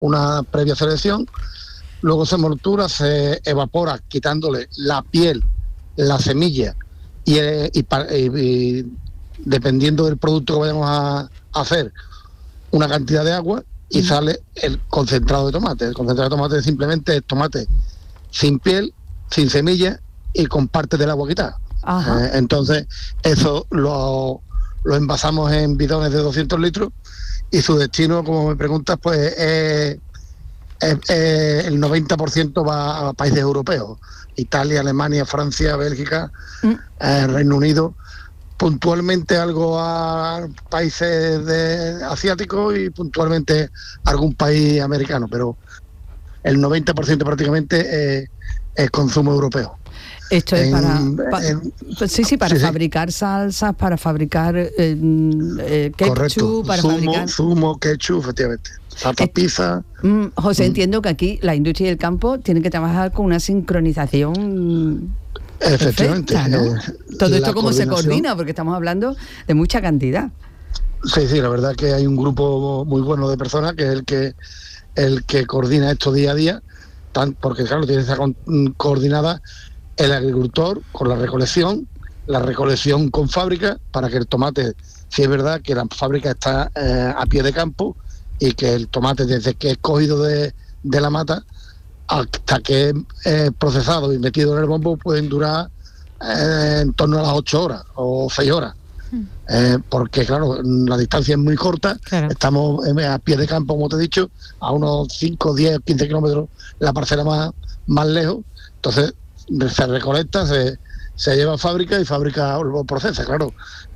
una previa selección, luego se moltura, se evapora quitándole la piel, la semilla y dependiendo del producto que vayamos a hacer, una cantidad de agua y sale el concentrado de tomate. El concentrado de tomate simplemente es tomate sin piel, sin semilla y con parte del agua quitada. Entonces eso lo envasamos en bidones de 200 litros y su destino, como me preguntas, pues el 90% va a países europeos: Italia, Alemania, Francia, Bélgica, Reino Unido, puntualmente algo a países asiáticos y puntualmente algún país americano, pero el 90% prácticamente es consumo europeo. Esto es para fabricar salsas, para fabricar ketchup, para fabricar... Zumo, ketchup, efectivamente. Salsa, pizza... José, entiendo que aquí la industria del campo tiene que trabajar con una sincronización... Efectivamente. Perfecta, ¿no? Todo esto cómo se coordina, porque estamos hablando de mucha cantidad. Sí, la verdad que hay un grupo muy bueno de personas que es el que coordina esto día a día, porque claro, tiene que estar coordinada el agricultor con la recolección con fábrica, para que el tomate, si es verdad que la fábrica está a pie de campo y que el tomate, desde que es cogido de la mata hasta que es procesado y metido en el bombo, pueden durar en torno a las 8 horas o 6 horas. Porque claro, la distancia es muy corta, estamos a pie de campo, como te he dicho, a unos 5, 10, 15 kilómetros la parcela más lejos. Entonces se recolecta, se lleva a fábrica y fábrica lo procesa. Claro,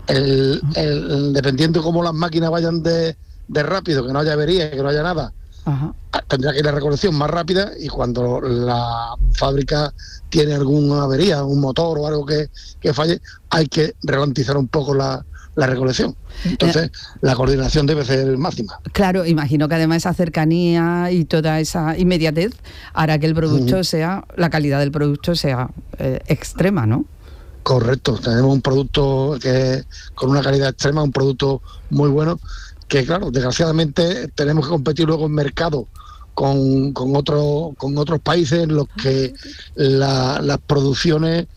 dependiendo cómo las máquinas vayan de rápido, que no haya avería, que no haya nada, tendrá que ir a recolección más rápida, y cuando la fábrica tiene alguna avería, un motor o algo que falle, hay que ralentizar un poco la recolección. Entonces la coordinación debe ser máxima. Claro, imagino que además esa cercanía y toda esa inmediatez hará que el producto la calidad del producto sea extrema, ¿no? Correcto, tenemos un producto que con una calidad extrema, un producto muy bueno, que claro, desgraciadamente tenemos que competir luego en mercado con otros países en los que las producciones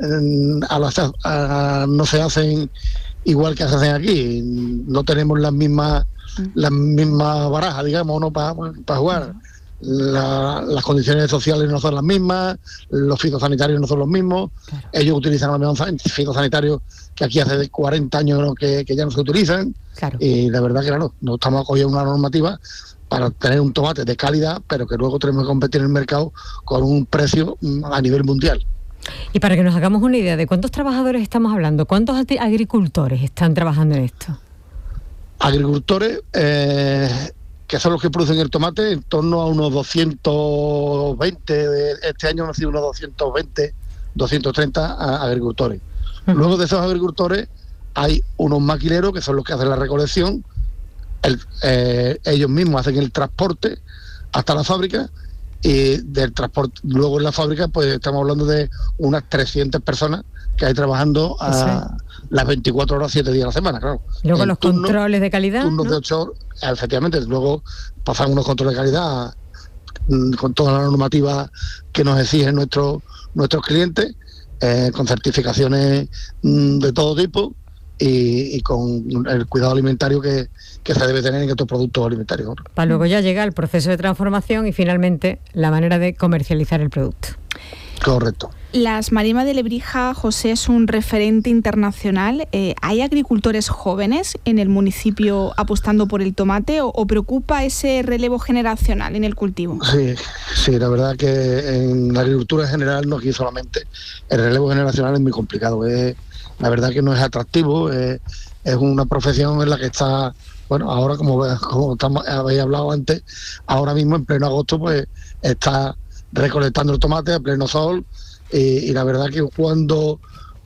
no se hacen igual que se hacen aquí. No tenemos las mismas barajas, digamos, ¿no? para jugar. Las condiciones sociales no son las mismas, los fitosanitarios no son los mismos. Ellos utilizan los mismos fitosanitarios que aquí hace 40 años que ya no se utilizan. Y la verdad que claro, no estamos acogiendo una normativa para tener un tomate de calidad, pero que luego tenemos que competir en el mercado con un precio a nivel mundial. Y para que nos hagamos una idea de cuántos trabajadores estamos hablando, ¿cuántos agricultores están trabajando en esto? Agricultores, que son los que producen el tomate, en torno a unos 220, este año han sido unos 220, 230 agricultores. Luego de esos agricultores hay unos maquineros que son los que hacen la recolección, ellos mismos hacen el transporte hasta la fábrica, y del transporte luego en la fábrica pues estamos hablando de unas 300 personas que hay trabajando las 24 horas, 7 días a la semana, claro. Luego los controles de calidad, turnos, ¿no? De 8 horas, efectivamente. Luego pasan unos controles de calidad con toda la normativa que nos exigen nuestros clientes, con certificaciones de todo tipo y con el cuidado alimentario que se debe tener en estos productos alimentarios, ¿no? Para luego ya llega el proceso de transformación y finalmente la manera de comercializar el producto. Correcto. Las Marismas de Lebrija, José, es un referente internacional. ¿Hay agricultores jóvenes en el municipio apostando por el tomate o preocupa ese relevo generacional en el cultivo? Sí, la verdad que en la agricultura en general, no aquí solamente, el relevo generacional es muy complicado. La verdad que no es atractivo, es una profesión en la que está, bueno, ahora como habéis hablado antes, ahora mismo en pleno agosto pues está recolectando el tomate a pleno sol, y la verdad que cuando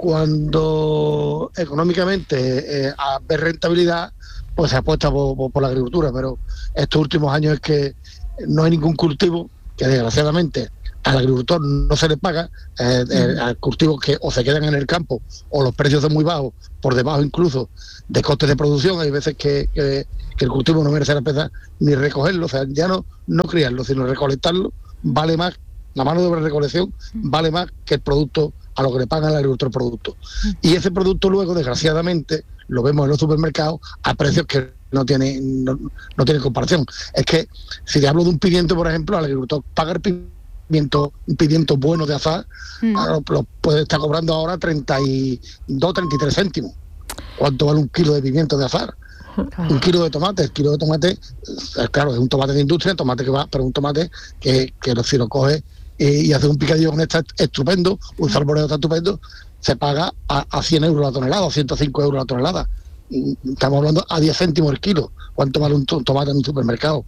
económicamente ve rentabilidad, pues se apuesta por la agricultura, pero estos últimos años es que no hay ningún cultivo que desgraciadamente al agricultor no se le paga, a cultivos que o se quedan en el campo o los precios son muy bajos, por debajo incluso de costes de producción. Hay veces que el cultivo no merece la pena ni recogerlo, o sea, ya no criarlo, sino recolectarlo, vale más, la mano de obra de recolección vale más que el producto a lo que le pagan al agricultor producto. Y ese producto luego, desgraciadamente, lo vemos en los supermercados a precios que no tiene comparación. Es que si te hablo de un pimiento, por ejemplo, al agricultor paga un pimiento bueno de azar, lo puede estar cobrando ahora 32, 33 céntimos. ¿Cuánto vale un kilo de pimiento de azar? Un kilo de tomate. El kilo de tomate, claro, es un tomate de industria, tomate que va, pero un tomate que si lo coge y hace un picadillo con está estupendo, un salmorejo está estupendo, se paga a 100 euros la tonelada, o 105 euros la tonelada. Estamos hablando a 10 céntimos el kilo. ¿Cuánto vale un tomate en un supermercado?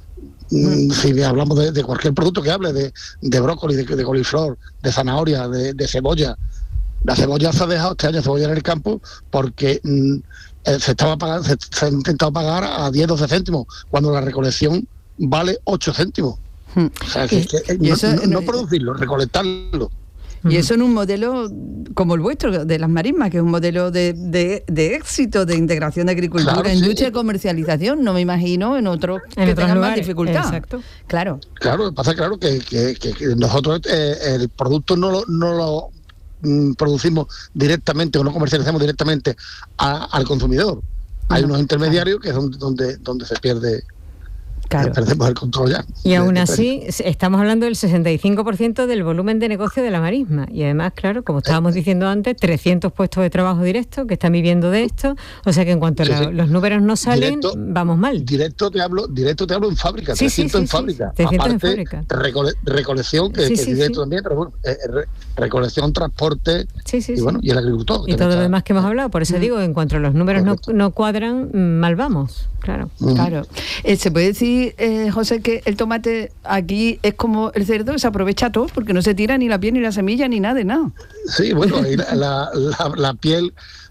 Si hablamos de cualquier producto que hable, de brócoli, de coliflor, de zanahoria, de cebolla. La cebolla se ha dejado este año cebolla en el campo porque se ha intentado pagar a 10-12 céntimos, cuando la recolección vale 8 céntimos. O sea, no producirlo, recolectarlo. Y eso en un modelo como el vuestro, de las marismas, que es un modelo de éxito, de integración de agricultura, claro, industria y comercialización. No me imagino en otros que tengan más dificultad. Exacto. Claro, pasa claro que nosotros el producto no lo producimos directamente o no comercializamos directamente al consumidor. Hay unos intermediarios que es donde se pierde. Claro. Perdemos el control ya. Y aún así, estamos hablando del 65% del volumen de negocio de la marisma. Y además, claro, como estábamos diciendo antes, 300 puestos de trabajo directos que están viviendo de esto. O sea que en cuanto los números no salen, vamos mal. Directo te hablo en fábrica, 300 en fábrica. 300 aparte, en fábrica. Recolección, que es directo también, pero bueno, recolección, transporte y bueno, y el agricultor. Y todo lo demás que hemos hablado. Por eso digo, en cuanto los números no cuadran, mal vamos. Claro. Claro. Se puede decir, José, que el tomate aquí es como el cerdo, se aprovecha todo, porque no se tira ni la piel, ni la semilla, ni nada de nada. Sí, bueno, la piel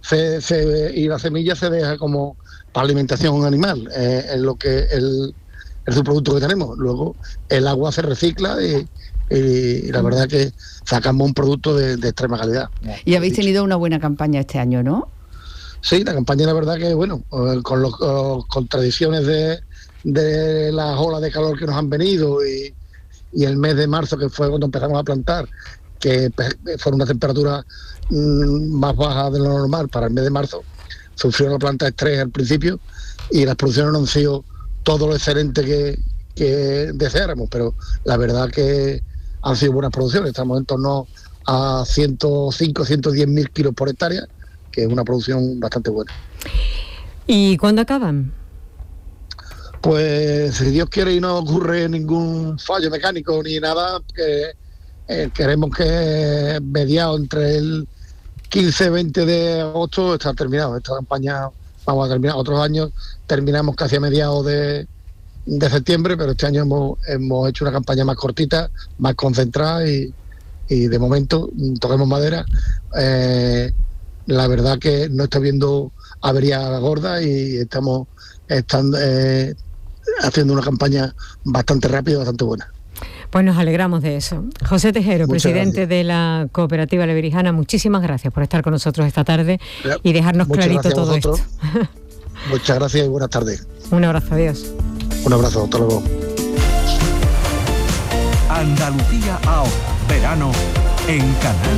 y la semilla se deja como para alimentación animal, es lo que el subproducto que tenemos. Luego el agua se recicla y la verdad que sacamos un producto de extrema calidad. Y habéis tenido una buena campaña este año, ¿no? Sí, la campaña la verdad que, bueno, con tradiciones de las olas de calor que nos han venido y el mes de marzo, que fue cuando empezamos a plantar, que fueron una temperatura más baja de lo normal para el mes de marzo, sufrió la planta estrés al principio y las producciones no han sido todo lo excelente que deseáramos, pero la verdad que han sido buenas producciones. Estamos en torno a 105, 110 mil kilos por hectárea, que es una producción bastante buena. ¿Y cuándo acaban? Pues si Dios quiere y no ocurre ningún fallo mecánico ni nada, que queremos que mediados entre el 15 y 20 de agosto está terminado. Esta campaña vamos a terminar. Otros años terminamos casi a mediados de septiembre, pero este año hemos hecho una campaña más cortita, más concentrada y de momento, toquemos madera, la verdad que no está viendo avería gorda y están haciendo una campaña bastante rápida, bastante buena. Pues nos alegramos de eso. José Tejero, Muchas presidente gracias. de la Cooperativa Leverijana, muchísimas gracias por estar con nosotros esta tarde y dejarnos Muchas clarito todo esto. Muchas gracias y buenas tardes. Un abrazo, adiós. Un abrazo, hasta luego. Andalucía ahora, verano en Canal